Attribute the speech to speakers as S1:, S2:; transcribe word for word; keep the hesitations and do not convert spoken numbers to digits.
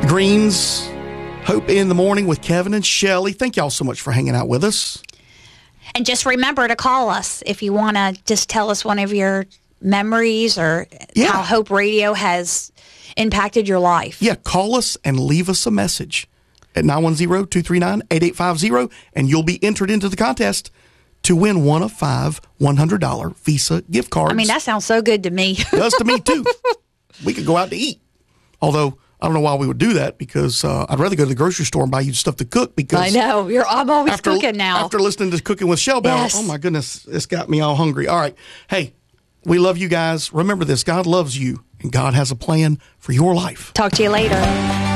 S1: Greens, Hope in the Morning with Kevin and Shelley. Thank y'all so much for hanging out with us.
S2: And just remember to call us if you want to just tell us one of your memories or
S1: Yeah.
S2: how Hope Radio has impacted your life.
S1: Yeah, call us and leave us a message at nine one zero, two three nine, eight eight five zero, and you'll be entered into the contest to win one of five one hundred dollars Visa gift cards.
S2: I mean, that sounds so good to me.
S1: Does to me, too. We could go out to eat. Although, I don't know why we would do that, because uh, I'd rather go to the grocery store and buy you stuff to cook. Because
S2: I know. You're, I'm always
S1: after,
S2: cooking now.
S1: After listening to Cooking with Shell Bell,
S2: Yes.
S1: oh my goodness, it's got me all hungry. All right. Hey, we love you guys. Remember this, God loves you, and God has a plan for your life.
S2: Talk to you later.